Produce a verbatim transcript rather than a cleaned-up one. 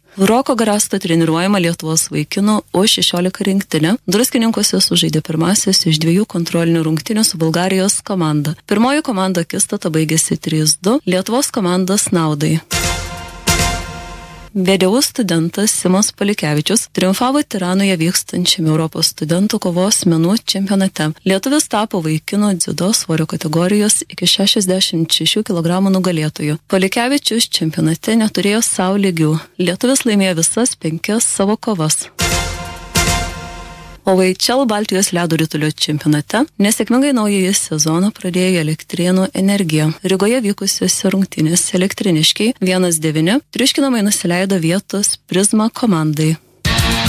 Roko Garasto treniruojama Lietuvos vaikinų U šešiolika rinktinė Druskininkuose sužaidė pirmasis iš dviejų kontrolinių rungtynių su Bulgarijos komanda. Pirmoji komanda akistata baigėsi trys du Lietuvos komandos naudai. V D U studentas Simas Polikevičius triumfavo Tiranoje vykstančiame Europos studentų kovos menų čempionate. Lietuvis tapo vaikinų dziudo svorio kategorijos iki šešiasdešimt šešių kilogramų nugalėtojų. Polikevičius čempionate neturėjo savo lygių. Lietuvis laimėjo visas penkias savo kovas. O V H L Baltijos ledo ritulio čempionate nesėkmingai naująjį sezoną pradėjo Elektrėnų Energija. Rygoje vykusiose rungtynėse elektrėniškiai vienas devyni triuškinamai nusileido vietos Prizma komandai.